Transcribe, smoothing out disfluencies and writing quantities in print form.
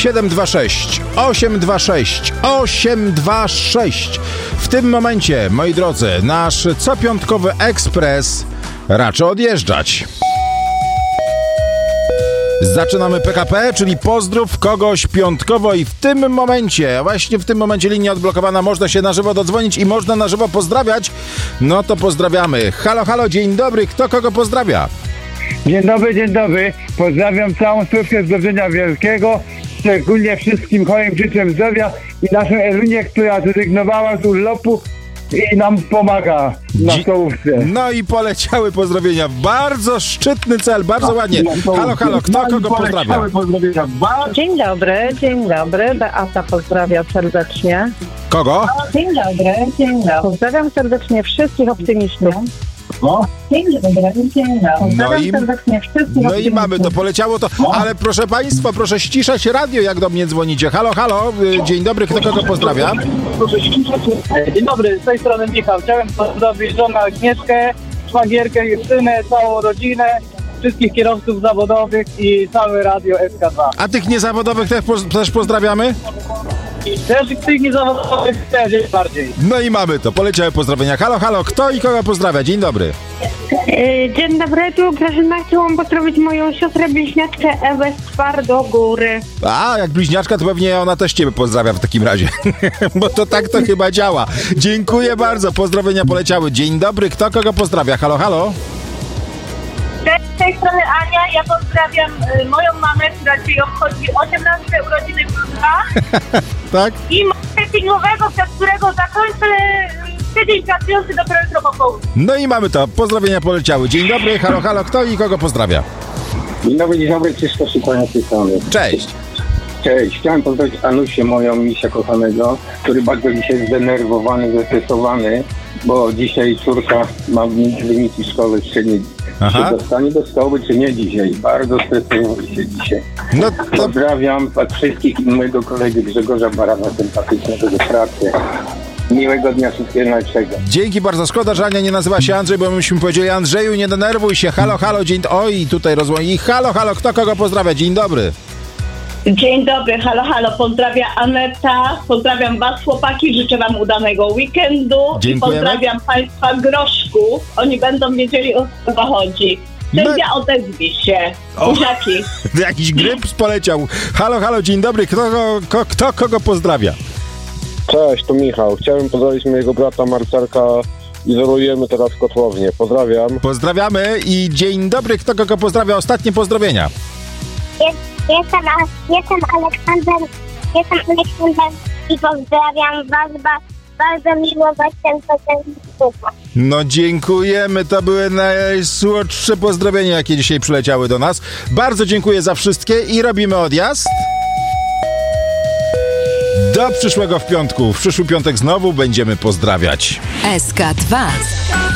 726 826 826. W tym momencie, moi drodzy, nasz copiątkowy ekspres raczy odjeżdżać. Zaczynamy PKP, czyli pozdrów kogoś piątkowo i w tym momencie, właśnie w tym momencie linia odblokowana, można się na żywo dodzwonić i można na żywo pozdrawiać. No to pozdrawiamy. Halo, halo, dzień dobry, kto kogo pozdrawia? Dzień dobry, dzień dobry. Pozdrawiam całą Służbę Zdrowia Wielkiego, szczególnie wszystkim chorym życzę zdrowia i naszą Elunię, która zrezygnowała z urlopu i nam pomaga na stołówce. No i poleciały pozdrowienia. Bardzo szczytny cel, bardzo ładnie. Halo, halo, kto kogo pozdrawia? Dzień dobry. Beata pozdrawia serdecznie. Kogo? Dzień dobry. Pozdrawiam serdecznie wszystkich optymistów. Dzień dobry. No i mamy to, poleciało to, ale proszę państwa, proszę ściszać radio, jak do mnie dzwonicie. Halo, halo, dzień dobry, kto kogo pozdrawia? Dzień dobry, z tej strony Michał. Chciałem pozdrowić żonę Agnieszkę, szwagierkę Justynę, całą rodzinę, wszystkich kierowców zawodowych i całe radio SK2. A tych niezawodowych też pozdrawiamy? Też tych niezawodowych też jest bardziej. No i mamy to, poleciały pozdrowienia. Halo, halo, kto i kogo pozdrawia? Dzień dobry. Dzień dobry, tu Grażyna. Chciałam pozdrowić moją siostrę bliźniaczkę Ewę z Twardogóry. A, jak bliźniaczka, to pewnie ona też ciebie pozdrawia w takim razie. Bo to tak to chyba działa. Dziękuję bardzo, pozdrowienia poleciały. Dzień dobry, kto kogo pozdrawia? Halo, halo. Cześć, z tej strony Ania. Ja pozdrawiam moją mamę, która dzisiaj obchodzi 18 urodziny plus 2. Tak? I marketingowego, przez którego zakończę tydzień pracujący dopiero jutro po południu. No i mamy to, pozdrowienia poleciały. Dzień dobry, halo, halo, kto i kogo pozdrawia? Dzień dobry, Krzysztof Szykania z tej strony. Cześć. Cześć, chciałem pozdrowić Anusię, moją misia kochanego, który bardzo dzisiaj zdenerwowany, zestresowany, bo dzisiaj córka ma wyniki szkoły średniej. Czy dostanie do szkoły, czy nie dzisiaj? Bardzo stresuje się dzisiaj. No to... Pozdrawiam wszystkich i mojego kolegy Grzegorza Barana, sympatycznego do pracy. Miłego dnia, wszystkiego najlepszego. Dzięki bardzo. Szkoda, że Ania nie nazywa się Andrzej, bo myśmy powiedzieli: Andrzeju, nie denerwuj się. Halo, halo, dzień... Oj, tutaj rozłąki. Halo, halo, kto kogo pozdrawia? Dzień dobry. Dzień dobry, halo, pozdrawia Aneta, pozdrawiam was chłopaki, życzę wam udanego weekendu. Dziękujemy. I pozdrawiam państwa groszków, oni będą wiedzieli, o co chodzi. Sędzia, odezwij się, buziaki. Jakiś gryp poleciał. Halo, halo, dzień dobry, kto kogo pozdrawia? Cześć, to Michał, chciałem pozdrowić mojego brata Marcelka. Izolujemy teraz kotłownię, pozdrawiam. Pozdrawiamy i dzień dobry, kto kogo pozdrawia? Ostatnie pozdrowienia. Jestem Aleksander i pozdrawiam was bardzo miło was ten No dziękujemy, to były najsłodsze pozdrowienia, jakie dzisiaj przyleciały do nas. Bardzo dziękuję za wszystkie i robimy odjazd. Do przyszłego w piątku. W przyszły piątek znowu będziemy pozdrawiać. SK2.